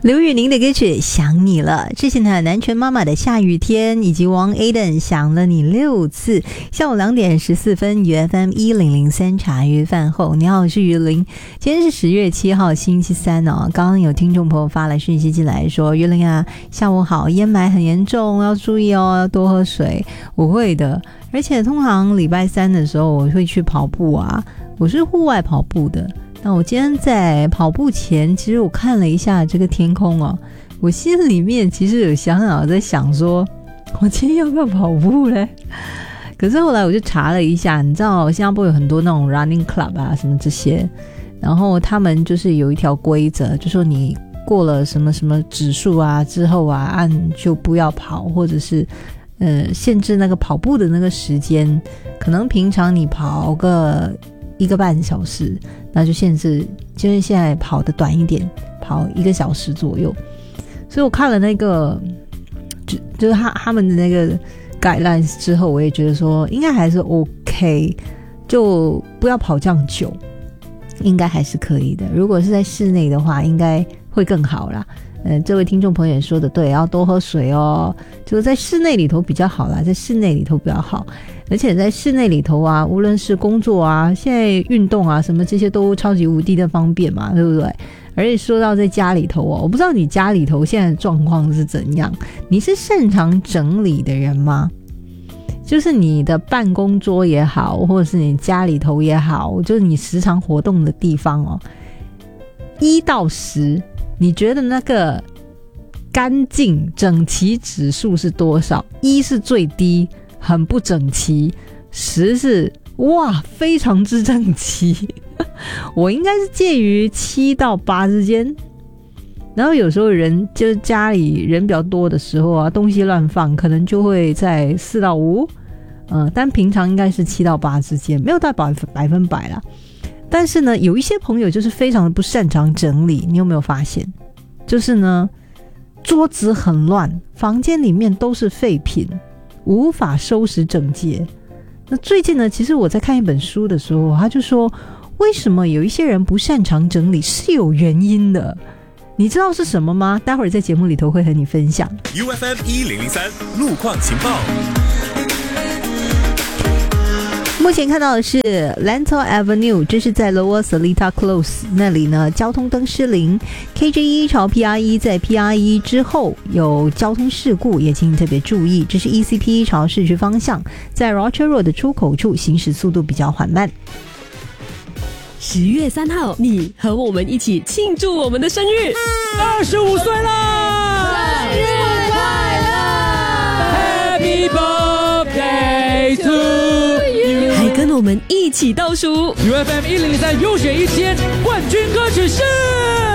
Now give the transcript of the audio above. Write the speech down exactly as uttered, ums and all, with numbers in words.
刘宇宁的歌曲想你了，之前的南拳妈妈的下雨天，以及王 Aden 想了你六次。下午两点十四分 U F M 一零零三茶余饭后，你好，我是于林。今天是十月七号星期三哦。刚刚有听众朋友发了讯息进来说，于林啊，下午好，烟霾很严重，要注意哦，要多喝水。我会的，而且通常礼拜三的时候我会去跑步啊，我是户外跑步的。那我今天在跑步前，其实我看了一下这个天空哦，我心里面其实有想想在想说，我今天要不要跑步嘞？可是后来我就查了一下，你知道新加坡有很多那种 running club 啊什么这些，然后他们就是有一条规则，就说你过了什么什么指数啊之后啊，按就不要跑，或者是呃限制那个跑步的那个时间，可能平常你跑个一个半小时，那就限制，就是现在跑的短一点，跑一个小时左右。所以我看了那个，就就是他他们的那个 guidelines 之后，我也觉得说应该还是 OK， 就不要跑这样久，应该还是可以的。如果是在室内的话，应该会更好啦。呃，这位听众朋友也说的对，要多喝水哦。就是在室内里头比较好啦，在室内里头比较好。而且在室内里头啊，无论是工作啊，现在运动啊，什么这些都超级无敌的方便嘛，对不对？而且说到在家里头哦，我不知道你家里头现在的状况是怎样？你是擅长整理的人吗？就是你的办公桌也好，或者是你家里头也好，就是你时常活动的地方哦，一到十。你觉得那个干净整齐指数是多少？一是最低，很不整齐；十是哇，非常之整齐。我应该是介于七到八之间。然后有时候人就是家里人比较多的时候啊，东西乱放，可能就会在四到五，嗯，但平常应该是七到八之间，没有到百分百分百啦。但是呢，有一些朋友就是非常的不擅长整理，你有没有发现？就是呢，桌子很乱，房间里面都是废品，无法收拾整洁。那最近呢，其实我在看一本书的时候，他就说，为什么有一些人不擅长整理是有原因的。你知道是什么吗？待会儿在节目里头会和你分享。 U F M 一零零三路况情报。 目前看到的是 Lentor Avenue， 这是在 Lower Seletar Close 那里呢，交通灯失灵。K J 一 朝 P R 一， 在 P R 一 之后有交通事故，也请你特别注意。这是 E C P 朝市区方向，在 Rocher Road 的出口处行驶速度比较缓慢。 十月三号，你和我们一起庆祝我们的生日， 二十五岁啦！ 生日快乐 Happy birthday to you！ 还跟我们一起倒数 U F M 一零三优选一千冠军歌曲是。